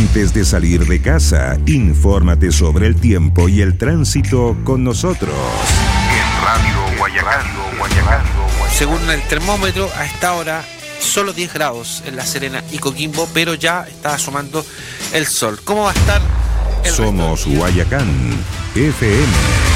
Antes de salir de casa, infórmate sobre el tiempo y el tránsito con nosotros. En Radio Guayacán. Según el termómetro, a esta hora solo 10 grados en La Serena y Coquimbo, pero ya está asomando el sol. ¿Cómo va a estar el Somos Guayacán FM.